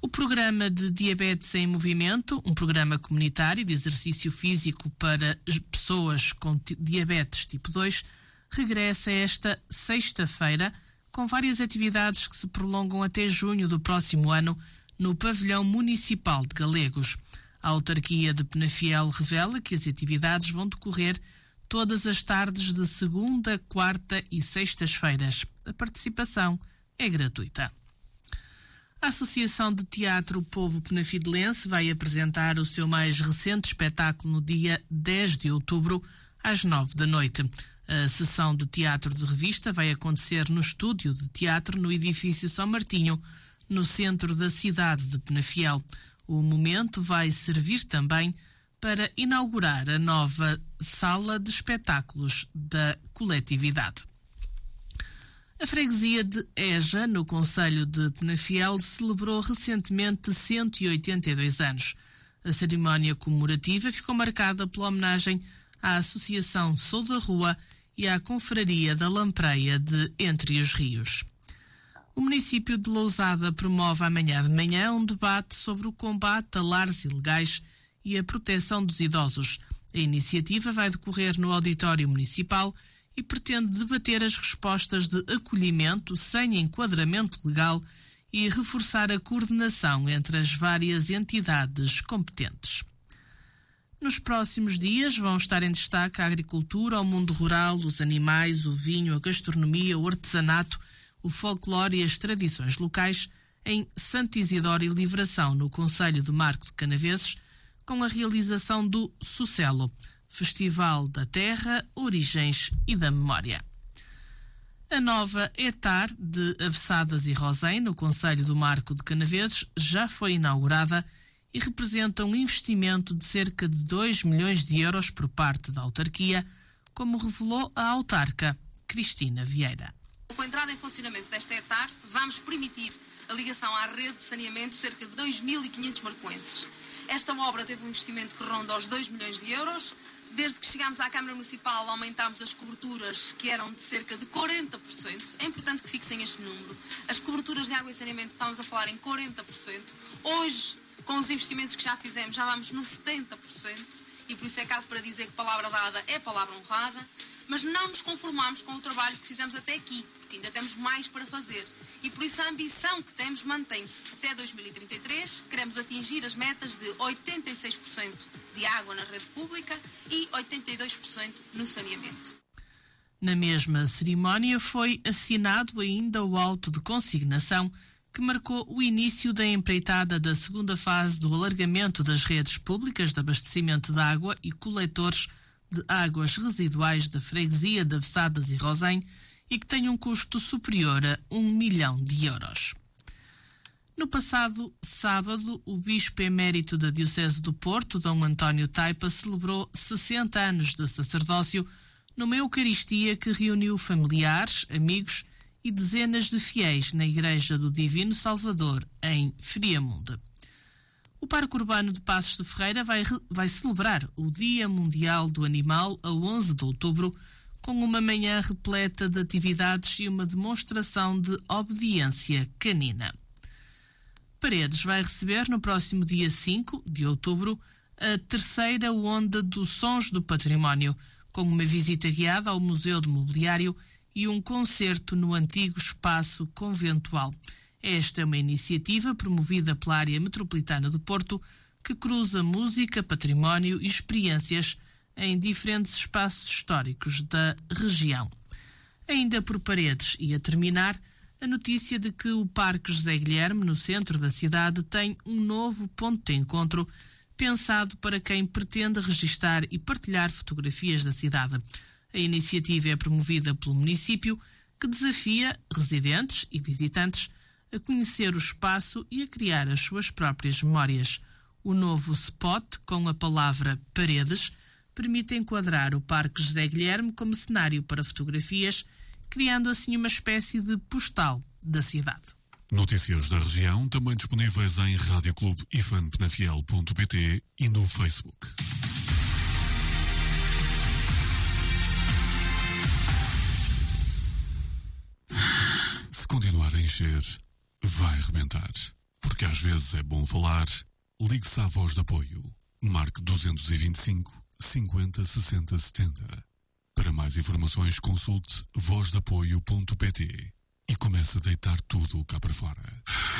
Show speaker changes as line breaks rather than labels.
O programa de Diabetes em Movimento, um programa comunitário de exercício físico para pessoas com diabetes tipo 2, regressa esta sexta-feira com várias atividades que se prolongam até junho do próximo ano no Pavilhão Municipal de Galegos. A autarquia de Penafiel revela que as atividades vão decorrer todas as tardes de segunda, quarta e sextas-feiras. A participação é gratuita. A Associação de Teatro Povo Penafidelense vai apresentar o seu mais recente espetáculo no dia 10 de outubro, às 9 da noite. A sessão de teatro de revista vai acontecer no estúdio de teatro no edifício São Martinho, no centro da cidade de Penafiel. O momento vai servir também para inaugurar a nova sala de espetáculos da coletividade. A freguesia de Eja, no concelho de Penafiel, celebrou recentemente 182 anos. A cerimónia comemorativa ficou marcada pela homenagem à Associação Sou da Rua e à Confraria da Lampreia de Entre os Rios. O município de Lousada promove amanhã de manhã um debate sobre o combate a lares ilegais e a proteção dos idosos. A iniciativa vai decorrer no auditório municipal e pretende debater as respostas de acolhimento sem enquadramento legal e reforçar a coordenação entre as várias entidades competentes. Nos próximos dias vão estar em destaque a agricultura, o mundo rural, os animais, o vinho, a gastronomia, o artesanato, o folclore e as tradições locais em Santo Isidoro e Livração, no concelho de Marco de Canaveses, com a realização do Sucelo, Festival da Terra, Origens e da Memória. A nova etar de Avessadas e Rosém, no concelho do Marco de Canaveses, já foi inaugurada e representa um investimento de cerca de 2 milhões de euros por parte da autarquia, como revelou a autarca Cristina Vieira.
Com a entrada em funcionamento desta etar, vamos permitir a ligação à rede de saneamento de cerca de 2.500 marcoenses. Esta obra teve um investimento que ronda aos 2 milhões de euros. Desde que chegámos à Câmara Municipal, aumentámos as coberturas, que eram de cerca de 40%. É importante que fixem este número. As coberturas de água e saneamento, estamos a falar em 40%. Hoje, com os investimentos que já fizemos, já vamos no 70%. E por isso é caso para dizer que palavra dada é palavra honrada. Mas não nos conformamos com o trabalho que fizemos até aqui, porque ainda temos mais para fazer. E por isso a ambição que temos mantém-se. Até 2033, queremos atingir as metas de 86% de água na rede pública e 82% no saneamento.
Na mesma cerimónia foi assinado ainda o auto de consignação que marcou o início da empreitada da segunda fase do alargamento das redes públicas de abastecimento de água e coletores de águas residuais da freguesia de Avessadas e Rosém e que tem um custo superior a 1 milhão de euros. No passado sábado, o bispo emérito da Diocese do Porto, Dom António Taipa, celebrou 60 anos de sacerdócio numa Eucaristia que reuniu familiares, amigos e dezenas de fiéis na Igreja do Divino Salvador, em Friamunde. O Parque Urbano de Passos de Ferreira vai celebrar o Dia Mundial do Animal a 11 de outubro, com uma manhã repleta de atividades e uma demonstração de obediência canina. Paredes vai receber no próximo dia 5 de outubro a terceira onda dos Sons do Património, com uma visita guiada ao Museu de Mobiliário e um concerto no antigo espaço conventual. Esta é uma iniciativa promovida pela área metropolitana do Porto que cruza música, património e experiências em diferentes espaços históricos da região. Ainda por Paredes e a terminar, a notícia de que o Parque José Guilherme, no centro da cidade, tem um novo ponto de encontro pensado para quem pretende registar e partilhar fotografias da cidade. A iniciativa é promovida pelo município, que desafia residentes e visitantes a conhecer o espaço e a criar as suas próprias memórias. O novo spot, com a palavra Paredes, permite enquadrar o Parque José Guilherme como cenário para fotografias, criando assim uma espécie de postal da cidade.
Notícias da região também disponíveis em radioclubeifanpenafiel.pt e no Facebook. Se continuar a encher, vai arrebentar. Porque às às vezes é bom falar, ligue-se à Voz de Apoio. Marque 225 50 60 70. Para mais informações, consulte vozdeapoio.pt e comece a deitar tudo cá para fora.